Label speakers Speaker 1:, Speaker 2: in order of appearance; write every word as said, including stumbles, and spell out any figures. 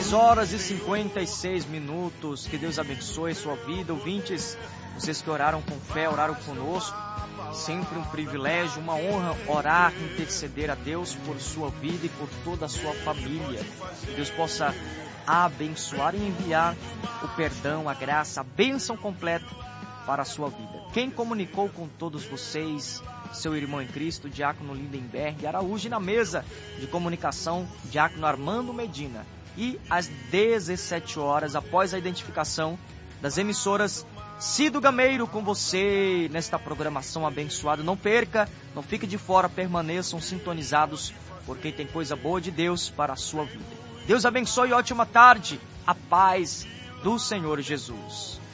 Speaker 1: dez horas e cinquenta e seis minutos. Que Deus abençoe a sua vida, ouvintes. Vocês que oraram com fé, oraram conosco. Sempre um privilégio, uma honra orar, interceder a Deus por sua vida e por toda a sua família. Que Deus possa abençoar e enviar o perdão, a graça, a bênção completa para a sua vida. Quem comunicou com todos vocês, seu irmão em Cristo, Diácono Lindenberg Araújo, e na mesa de comunicação, Diácono Armando Medina. E às dezessete horas, após a identificação das emissoras, Cido Gameiro com você nesta programação abençoada. Não perca, não fique de fora, permaneçam sintonizados, porque tem coisa boa de Deus para a sua vida. Deus abençoe e ótima tarde. A paz do Senhor Jesus.